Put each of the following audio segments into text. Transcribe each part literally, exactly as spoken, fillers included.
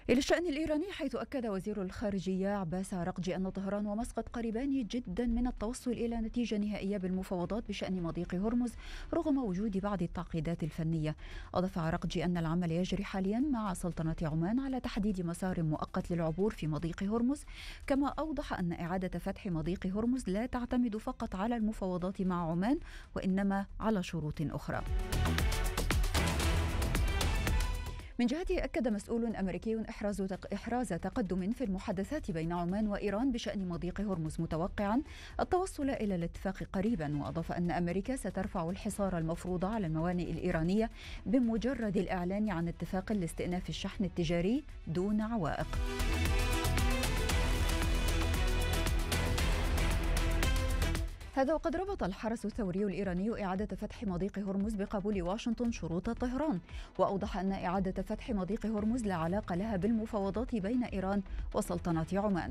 إلى الشأن الإيراني، حيث أكد وزير الخارجية عباس عراقجي أن طهران ومسقط قريبان جدا من التوصل إلى نتيجة نهائية بالمفاوضات بشأن مضيق هرمز رغم وجود بعض التعقيدات الفنية. أضاف عراقجي أن العمل يجري حاليا مع سلطنة عمان على تحديد مسار مؤقت للعبور في مضيق هرمز، كما أوضح أن إعادة فتح مضيق هرمز لا تعتمد فقط على المفاوضات مع عمان وإنما على شروط أخرى. من جهته، أكد مسؤول أمريكي إحراز إحراز تقدم في المحادثات بين عمان وإيران بشأن مضيق هرمز، متوقعا التوصل إلى الاتفاق قريبا. وأضاف أن أمريكا سترفع الحصار المفروض على الموانئ الإيرانية بمجرد الإعلان عن اتفاق لاستئناف الشحن التجاري دون عوائق. هذا وقد ربط الحرس الثوري الإيراني إعادة فتح مضيق هرمز بقبول واشنطن شروط طهران، وأوضح أن إعادة فتح مضيق هرمز لا علاقة لها بالمفاوضات بين إيران وسلطنة عمان.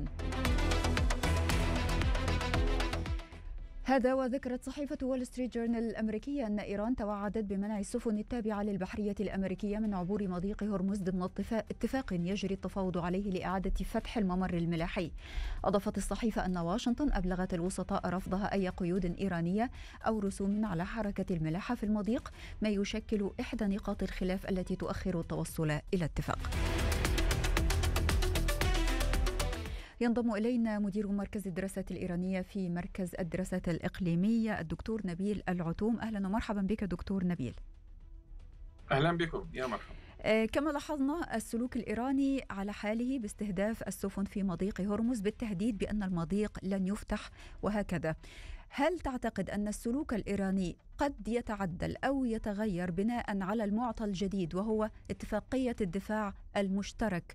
هذا وذكرت صحيفة وول ستريت جورنال الأمريكية أن إيران توعدت بمنع السفن التابعة للبحرية الأمريكية من عبور مضيق هرمز ضمن اتفاق يجري التفاوض عليه لإعادة فتح الممر الملاحي. أضافت الصحيفة أن واشنطن أبلغت الوسطاء رفضها أي قيود إيرانية أو رسوم على حركة الملاحة في المضيق، ما يشكل إحدى نقاط الخلاف التي تؤخر التوصل إلى اتفاق. ينضم إلينا مدير مركز الدراسات الإيرانية في مركز الدراسات الإقليمية الدكتور نبيل العتوم. أهلا ومرحبا بك دكتور نبيل. أهلا بكم، يا مرحبا. آه كما لاحظنا السلوك الإيراني على حاله باستهداف السفن في مضيق هرمز بالتهديد بأن المضيق لن يفتح وهكذا. هل تعتقد أن السلوك الإيراني قد يتعدل أو يتغير بناء على المعطى الجديد وهو اتفاقية الدفاع المشترك